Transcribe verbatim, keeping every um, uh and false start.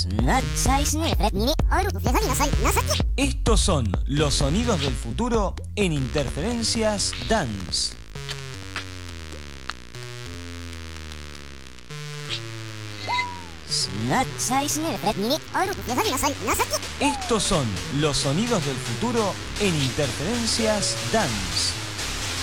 Estos son los sonidos del futuro en Interferencias Dance. Estos son los sonidos del futuro en Interferencias Dance.